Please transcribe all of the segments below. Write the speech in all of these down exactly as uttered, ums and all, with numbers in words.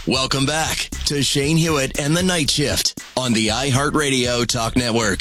Welcome back to Shane Hewitt and the Night Shift on the iHeartRadio Talk Network.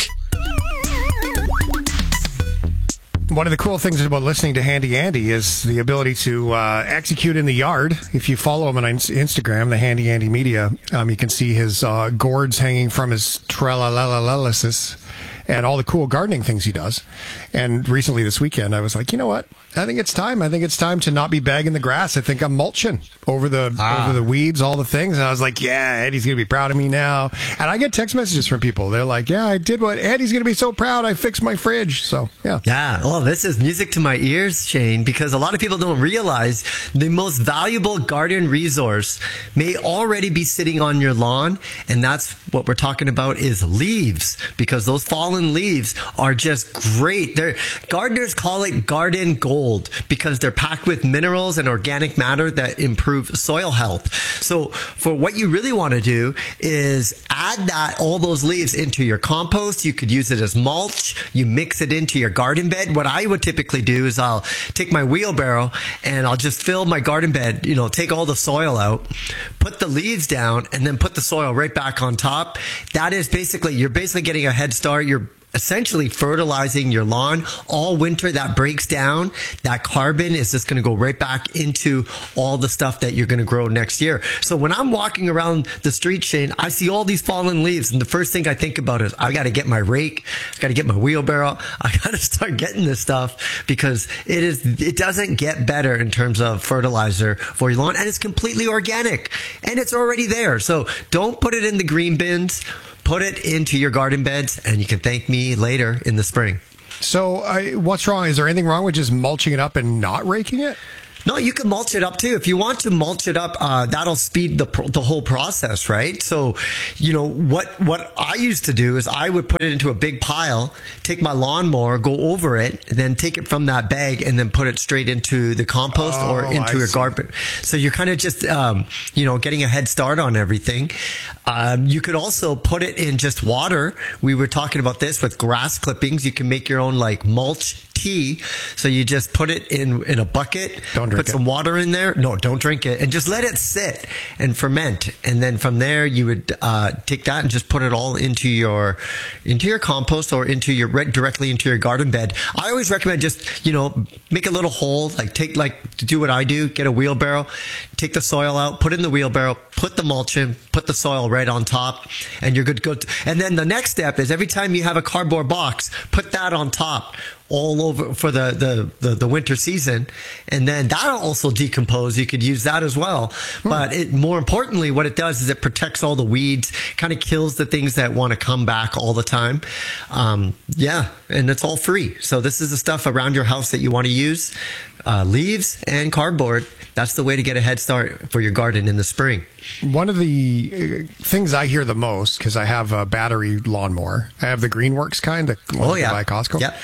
One of the cool things about listening to Handy Andy is the ability to uh, execute in the yard. If you follow him on Instagram, the Handy Andy Media, um, you can see his uh, gourds hanging from his tralalalalalasis and all the cool gardening things he does. And recently this weekend, I was like, you know what? I think it's time. I think it's time to not be bagging the grass. I think I'm mulching over the ah. over the weeds, all the things. And I was like, yeah, Eddie's going to be proud of me now. And I get text messages from people. They're like, yeah, I did what Eddie's going to be so proud. I fixed my fridge. So, yeah. Yeah. Well, this is music to my ears, Shane, because a lot of people don't realize the most valuable garden resource may already be sitting on your lawn. And that's what we're talking about is leaves, because those fallen leaves are just great. They're, gardeners call it garden gold, because they're packed with minerals and organic matter that improve soil health. So for what you really want to do is add that, all those leaves into your compost. You could use it as mulch. You mix it into your garden bed. What I would typically do is I'll take my wheelbarrow and I'll just fill my garden bed, you know, take all the soil out, put the leaves down, and then put the soil right back on top. That is basically, you're basically getting a head start. You're essentially fertilizing your lawn all winter. That breaks down. That carbon is just going to go right back into all the stuff that you're going to grow next year. So when I'm walking around the street, Shane, I see all these fallen leaves. And the first thing I think about is I got to get my rake. I got to get my wheelbarrow. I got to start getting this stuff, because it is, it doesn't get better in terms of fertilizer for your lawn. And it's completely organic and it's already there. So don't put it in the green bins. Put it into your garden beds, and you can thank me later in the spring. So uh, what's wrong? Is there anything wrong with just mulching it up and not raking it? No, you can mulch it up too. If you want to mulch it up, uh, that'll speed the the whole process, right? So, you know, what what I used to do is I would put it into a big pile, take my lawnmower, go over it, then take it from that bag and then put it straight into the compost oh, or into I your garden. So you're kind of just, um, you know, getting a head start on everything. Um, you could also put it in just water. We were talking about this with grass clippings. You can make your own like mulch tea. So you just put it in in a bucket, don't drink put some it. water in there. No, don't drink it, and just let it sit and ferment. And then from there, you would uh, take that and just put it all into your into your compost or into your directly into your garden bed. I always recommend just, you know, make a little hole, like take like to do what I do, get a wheelbarrow, take the soil out, put it in the wheelbarrow, put the mulch in, put the soil right on top, and you're good to go. And then the next step is every time you have a cardboard box, put that on top all over for the, the, the, the winter season. And then that'll also decompose. You could use that as well. Hmm. But it, more importantly, what it does is it protects all the weeds, kind of kills the things that want to come back all the time. Um, yeah. And it's all free. So this is the stuff around your house that you want to use. Uh, leaves and cardboard. That's the way to get a head start for your garden in the spring. One of the things I hear the most, because I have a battery lawnmower, I have the Greenworks kind, the one oh, yeah. by Costco. Yep.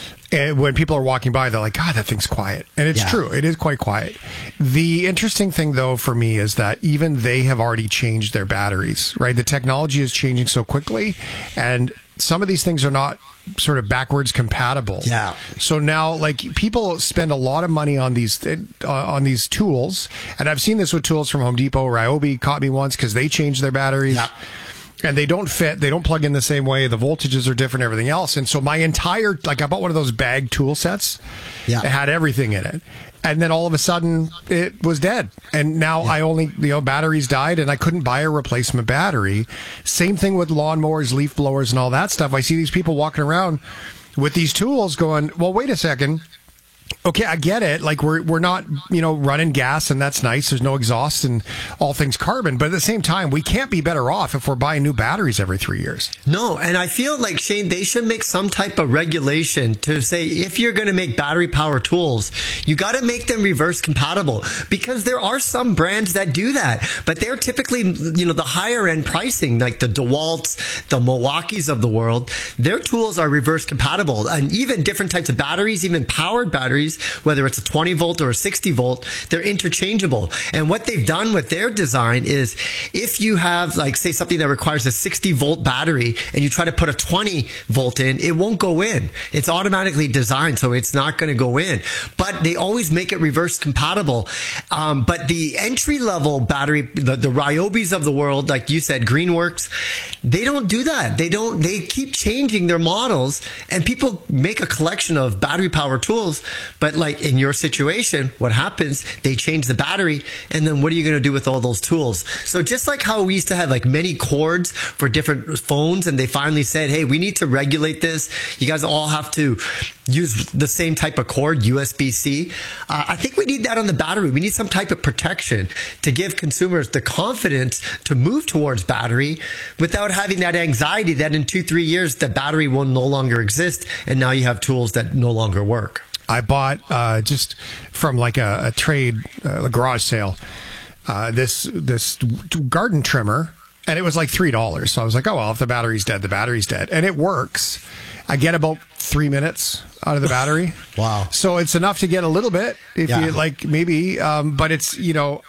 And when people are walking by, they're like, God, that thing's quiet. And it's yeah. true. It is quite quiet. The interesting thing, though, for me is that even they have already changed their batteries, right? The technology is changing so quickly. And some of these things are not sort of backwards compatible. Yeah. So now, like, people spend a lot of money on these uh, on these tools. And I've seen this with tools from Home Depot. Ryobi caught me once because they changed their batteries. Yeah. And they don't fit. They don't plug in the same way. The voltages are different, everything else. And so my entire, like I bought one of those bag tool sets. Yeah. It had everything in it. And then all of a sudden it was dead. And now yeah. I only, you know, batteries died and I couldn't buy a replacement battery. Same thing with lawnmowers, leaf blowers and all that stuff. I see these people walking around with these tools going, well, wait a second. Okay, I get it. Like we're we're not, you know, running gas and that's nice. There's no exhaust and all things carbon. But at the same time, we can't be better off if we're buying new batteries every three years. No, and I feel like, Shane, they should make some type of regulation to say if you're going to make battery power tools, you got to make them reverse compatible, because there are some brands that do that, but they're typically, you know, the higher end pricing, like the DeWalt's, the Milwaukee's of the world. Their tools are reverse compatible, and even different types of batteries, even powered batteries. batteries, whether it's a twenty volt or a sixty volt, they're interchangeable. And what they've done with their design is if you have, like, say something that requires a sixty volt battery and you try to put a twenty volt in, it won't go in. It's automatically designed, so it's not going to go in. But they always make it reverse compatible. Um, but the entry level battery, the, the Ryobis of the world, like you said, Greenworks, they don't do that. They don't, they keep changing their models, and people make a collection of battery power tools. But like in your situation, what happens, they change the battery, and then what are you going to do with all those tools? So just like how we used to have like many cords for different phones, and they finally said, hey, we need to regulate this. You guys all have to use the same type of cord, U S B C. Uh, I think we need that on the battery. We need some type of protection to give consumers the confidence to move towards battery without having that anxiety that in two, three years, the battery will no longer exist, and now you have tools that no longer work. I bought uh, just from like a, a trade, uh, a garage sale, uh, this this garden trimmer, and it was like three dollars. So I was like, oh, well, if the battery's dead, the battery's dead. And it works. I get about three minutes out of the battery. Wow. So it's enough to get a little bit, if yeah. you like, maybe. Um, but it's, you know,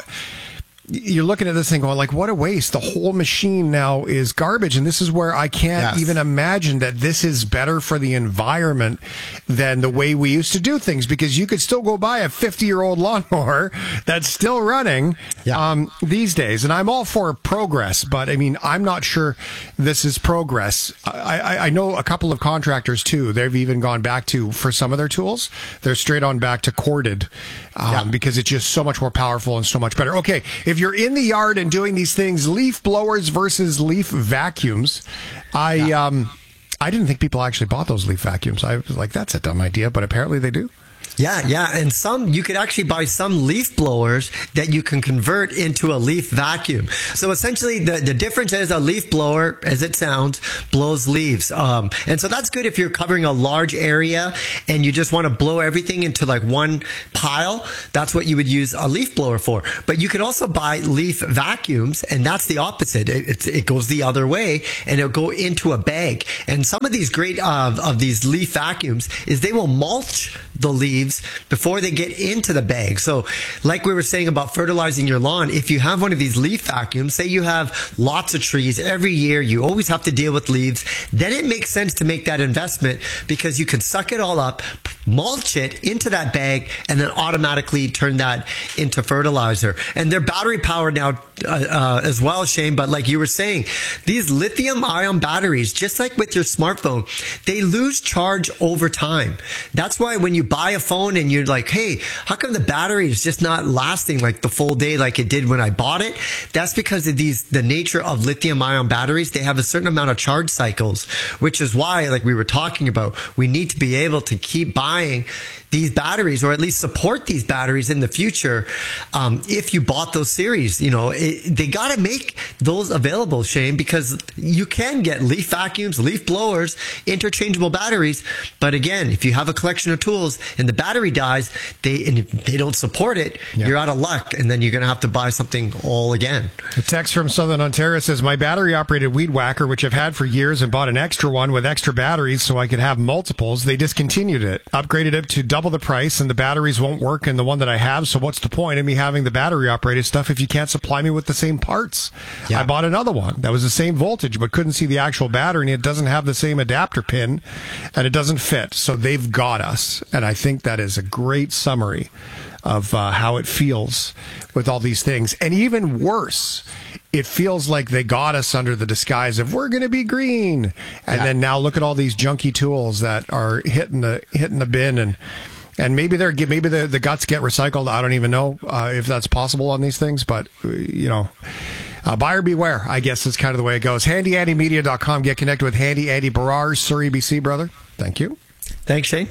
you're looking at this thing going like, what a waste. The whole machine now is garbage. And this is where I can't yes. even imagine that this is better for the environment than the way we used to do things, because you could still go buy a fifty year old lawnmower that's still running yeah. um, these days. And I'm all for progress, but I mean, I'm not sure this is progress. I, I, I know a couple of contractors too. They've even gone back to, for some of their tools, they're straight on back to corded um, yeah. because it's just so much more powerful and so much better. Okay. If If you're in the yard and doing these things, leaf blowers versus leaf vacuums, I yeah. um, I didn't think people actually bought those leaf vacuums. I was like, that's a dumb idea, but apparently they do. Yeah, yeah. And some, you could actually buy some leaf blowers that you can convert into a leaf vacuum. So essentially the, the difference is a leaf blower, as it sounds, blows leaves. Um, and so that's good if you're covering a large area and you just want to blow everything into like one pile. That's what you would use a leaf blower for. But you could also buy leaf vacuums, and that's the opposite. It, it, it goes the other way, and it'll go into a bag. And some of these great, uh, of these leaf vacuums is they will mulch the leaves before they get into the bag. So like we were saying about fertilizing your lawn, if you have one of these leaf vacuums, say you have lots of trees every year, you always have to deal with leaves, then it makes sense to make that investment, because you can suck it all up, mulch it into that bag, and then automatically turn that into fertilizer. And they're battery powered now uh, uh, as well, Shane. But like you were saying, these lithium ion batteries, just like with your smartphone, they lose charge over time. That's why when you buy a phone and you're like, hey, how come the battery is just not lasting like the full day like it did when I bought it? That's because of these, the nature of lithium ion batteries. They have a certain amount of charge cycles, which is why, like we were talking about, we need to be able to keep buying these batteries, or at least support these batteries in the future. Um, if you bought those series, you know, it, they got to make those available, Shane, because you can get leaf vacuums, leaf blowers, interchangeable batteries. But again, if you have a collection of tools and the battery dies, they and if they don't support it, yeah. you're out of luck, and then you're going to have to buy something all again. A text from Southern Ontario says, my battery operated weed whacker, which I've had for years, and bought an extra one with extra batteries so I could have multiples. They discontinued it, upgraded it to double the price, and the batteries won't work in the one that I have. So what's the point of me having the battery operated stuff if you can't supply me with the same parts? Yeah. I bought another one that was the same voltage but couldn't see the actual battery, and it doesn't have the same adapter pin, and it doesn't fit. So they've got us, and I think that is a great summary of uh, how it feels with all these things. And even worse, it feels like they got us under the disguise of we're going to be green, and yeah. then now look at all these junky tools that are hitting the hitting the bin, and and maybe they're maybe the the guts get recycled. I don't even know uh, if that's possible on these things, but you know. Uh, buyer beware, I guess is kind of the way it goes. handy andy media dot com. Get connected with Handy Andy Barrar, Surrey, B C, brother. Thank you. Thanks, Shane.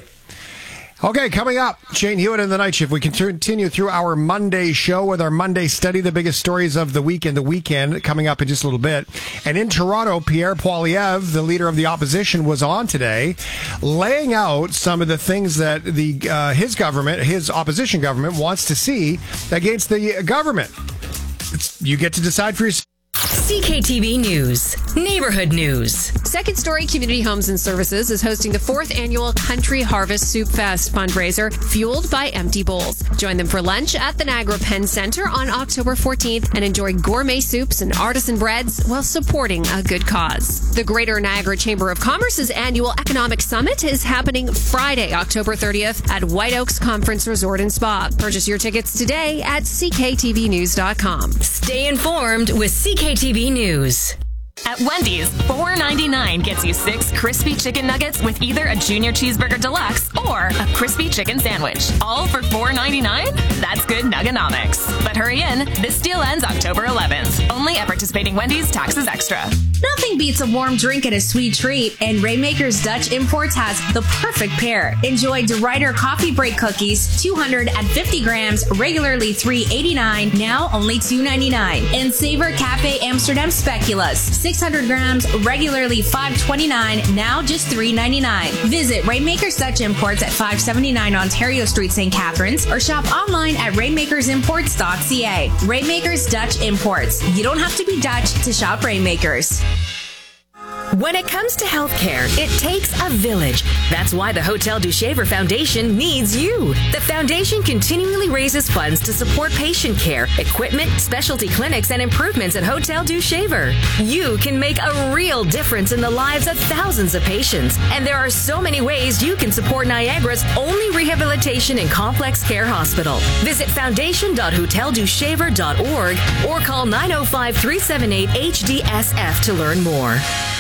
Okay, coming up, Shane Hewitt in the Night Shift. We continue through our Monday show with our Monday study, the biggest stories of the week and the weekend, coming up in just a little bit. And in Toronto, Pierre Poilievre, the leader of the opposition, was on today, laying out some of the things that the uh, his government, his opposition government, wants to see against the government. It's, you get to decide for yourself. C K T V News, Neighborhood News. Second Story Community Homes and Services is hosting the fourth annual Country Harvest Soup Fest fundraiser, fueled by empty bowls. Join them for lunch at the Niagara Penn Center on October fourteenth and enjoy gourmet soups and artisan breads while supporting a good cause. The Greater Niagara Chamber of Commerce's annual Economic Summit is happening Friday, October thirtieth at White Oaks Conference Resort and Spa. Purchase your tickets today at c k t v news dot com. Stay informed with C K T V News. At Wendy's, four ninety-nine gets you six crispy chicken nuggets with either a Junior Cheeseburger Deluxe or a crispy chicken sandwich. All for four ninety-nine? That's good nuggenomics. But hurry in, this deal ends October eleventh. Only at participating Wendy's, taxes extra. Nothing beats a warm drink and a sweet treat, and Rainmakers Dutch Imports has the perfect pair. Enjoy DeRuyter Coffee Break Cookies, two hundred fifty grams, regularly three eighty-nine, now only two ninety-nine. And Savor Cafe Amsterdam Speculoos, six hundred grams, regularly five twenty-nine, now just three ninety-nine. Visit Rainmakers Dutch Imports at five seventy-nine Ontario Street, Saint Catharines, or shop online at rainmakers imports dot c a. Rainmakers Dutch Imports. You don't have to be Dutch to shop Rainmakers. When it comes to healthcare, it takes a village. That's why the Hotel du Shaver Foundation needs you. The foundation continually raises funds to support patient care, equipment, specialty clinics, and improvements at Hotel du Shaver. You can make a real difference in the lives of thousands of patients. And there are so many ways you can support Niagara's only rehabilitation and complex care hospital. Visit foundation dot hotel du shaver dot org or call nine oh five, three seven eight, H D S F to learn more.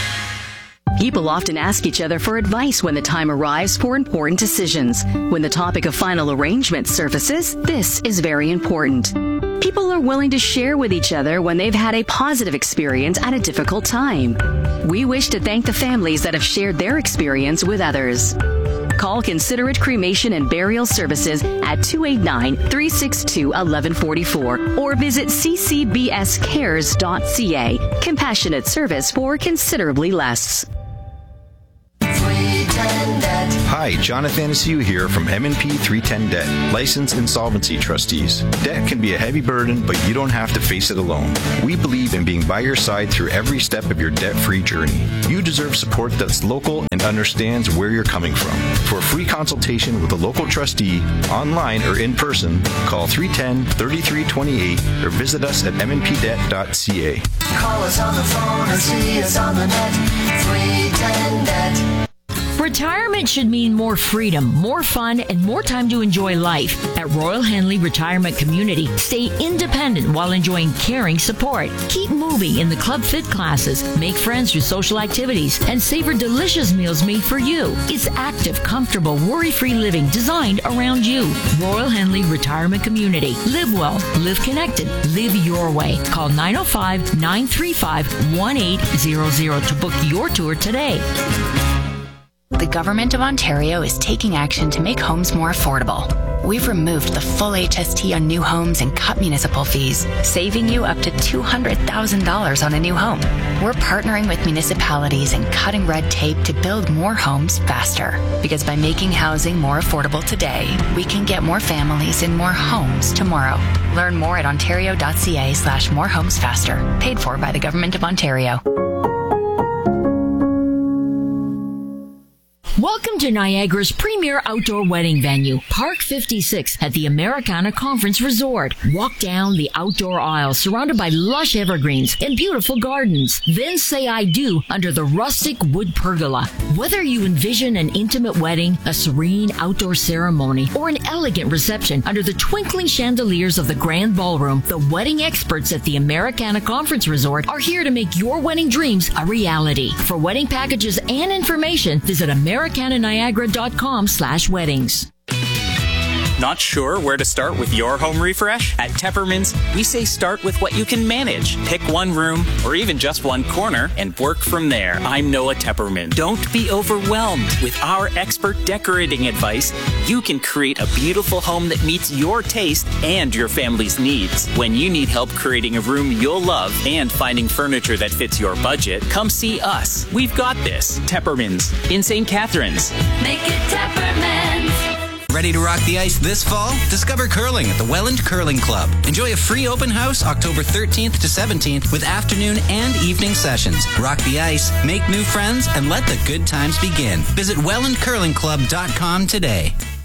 People often ask each other for advice when the time arrives for important decisions. When the topic of final arrangement surfaces, this is very important. People are willing to share with each other when they've had a positive experience at a difficult time. We wish to thank the families that have shared their experience with others. Call Considerate Cremation and Burial Services at two eight nine, three six two, one one four four or visit c c b s cares dot c a. Compassionate service for considerably less. Hi, Jonathan Anaciu here from M and P three ten Debt, licensed insolvency trustees. Debt can be a heavy burden, but you don't have to face it alone. We believe in being by your side through every step of your debt-free journey. You deserve support that's local and understands where you're coming from. For a free consultation with a local trustee, online or in person, call three one zero, three three two eight or visit us at m n p debt dot c a. Call us on the phone or see us on the net. three ten debt. Retirement should mean more freedom, more fun, and more time to enjoy life. At Royal Henley Retirement Community, stay independent while enjoying caring support. Keep moving in the Club Fit classes, make friends through social activities, and savor delicious meals made for you. It's active, comfortable, worry-free living designed around you. Royal Henley Retirement Community. Live well, live connected, live your way. Call nine oh five, nine three five, one eight zero zero to book your tour today. The Government of Ontario is taking action to make homes more affordable. We've removed the full H S T on new homes and cut municipal fees, saving you up to two hundred thousand dollars on a new home. We're partnering with municipalities and cutting red tape to build more homes faster. Because by making housing more affordable today, we can get more families in more homes tomorrow. Learn more at ontario dot c a slash more homes faster. Paid for by the Government of Ontario. Welcome to Niagara's premier outdoor wedding venue, Park fifty-six at the Americana Conference Resort. Walk down the outdoor aisle surrounded by lush evergreens and beautiful gardens. Then say I do under the rustic wood pergola. Whether you envision an intimate wedding, a serene outdoor ceremony, or an elegant reception under the twinkling chandeliers of the grand ballroom, the wedding experts at the Americana Conference Resort are here to make your wedding dreams a reality. For wedding packages and information, visit Americana Niagara dot com slash weddings. Not sure where to start with your home refresh? At Tepperman's, we say start with what you can manage. Pick one room or even just one corner and work from there. I'm Noah Tepperman. Don't be overwhelmed. With our expert decorating advice, you can create a beautiful home that meets your taste and your family's needs. When you need help creating a room you'll love and finding furniture that fits your budget, come see us. We've got this. Tepperman's in Saint Catharines. Make it Tepperman's. ready to rock the ice this fall? Discover curling at the Welland Curling Club. Enjoy a free open house October thirteenth to seventeenth with afternoon and evening sessions. Rock the ice, make new friends, and let the good times begin. Visit welland curling club dot com today.